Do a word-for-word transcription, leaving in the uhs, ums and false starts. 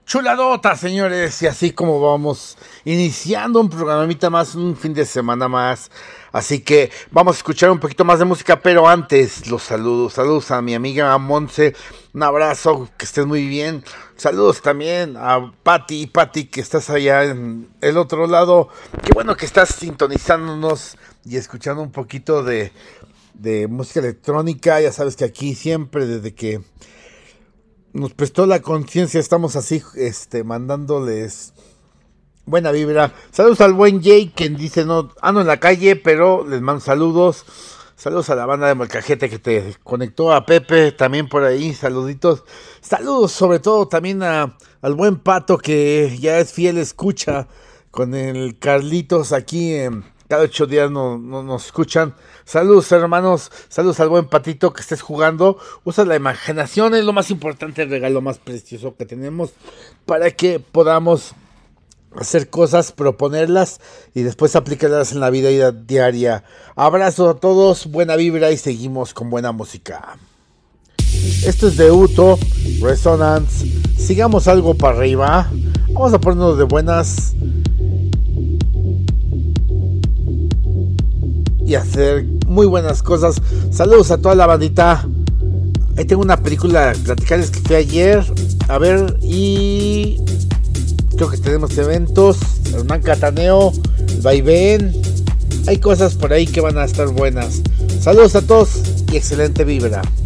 Chuladota, señores, y así como vamos iniciando un programita más, un fin de semana más. Así que vamos a escuchar un poquito más de música, pero antes los saludos. Saludos a mi amiga Monse, un abrazo, que estés muy bien. Saludos también a Pati, Pati, que estás allá en el otro lado. Qué bueno que estás sintonizándonos y escuchando un poquito de, de música electrónica. Ya sabes que aquí siempre, desde que nos prestó la conciencia, estamos así, este, mandándoles buena vibra. Saludos al buen Jay, quien dice, no, ando en la calle, pero les mando saludos. Saludos a la banda de Molcajete que te conectó, a Pepe también por ahí, saluditos. Saludos sobre todo también a, al buen Pato, que ya es fiel escucha con el Carlitos aquí en... Cada ocho días no, no, nos escuchan. Saludos, hermanos. Saludos al buen Patito, que estés jugando. Usa la imaginación, es lo más importante, el regalo más precioso que tenemos para que podamos hacer cosas, proponerlas y después aplicarlas en la vida diaria. Abrazo a todos, buena vibra y seguimos con buena música. Esto es de Uto, Resonance. Sigamos algo para arriba. Vamos a ponernos de buenas y hacer muy buenas cosas. Saludos a toda la bandita. Ahí tengo una película platicarles que fui ayer a ver y creo que tenemos eventos, Hernán Cataneo, Vaivén. Hay cosas por ahí que van a estar buenas. Saludos a todos y excelente vibra.